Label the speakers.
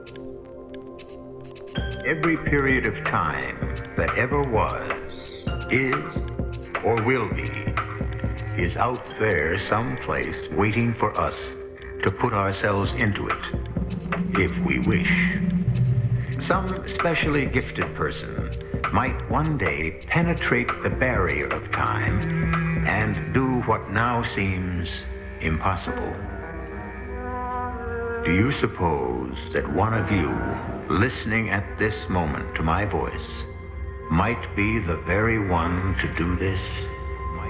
Speaker 1: Every period of time that ever was, is, or will be, is out there someplace waiting for us to put ourselves into it, if we wish. Some specially gifted person might one day penetrate the barrier of time and do what now seems impossible. Do you suppose that one of you, listening at this moment to my voice, might be the very one to do this?